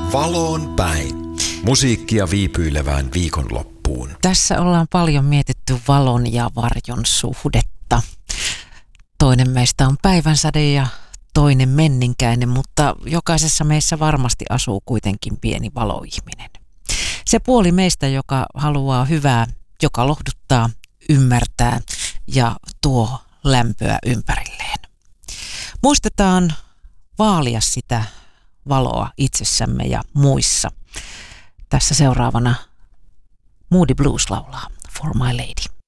Valoon päin. Musiikkia viipyilevään viikonloppuun. Tässä ollaan paljon mietitty valon ja varjon suhdetta. Toinen meistä on päivänsäde ja toinen menninkäinen, mutta jokaisessa meissä varmasti asuu kuitenkin pieni valoihminen. Se puoli meistä, joka haluaa hyvää, joka lohduttaa, ymmärtää ja tuo lämpöä ympärilleen. Muistetaan vaalia sitä valoa itsessämme ja muissa. Tässä seuraavana Moody Blues laulaa For My Lady.